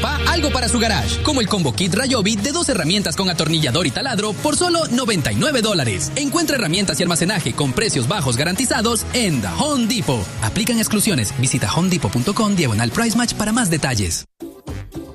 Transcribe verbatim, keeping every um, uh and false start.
papá algo para su garage, como el combo kit Ryobi de dos herramientas con atornillador y taladro por solo noventa y nueve dólares. Encuentra herramientas y almacenaje con precios bajos garantizados en The Home Depot. Aplican exclusiones. Visita homedepot punto com diagonal price match para más detalles.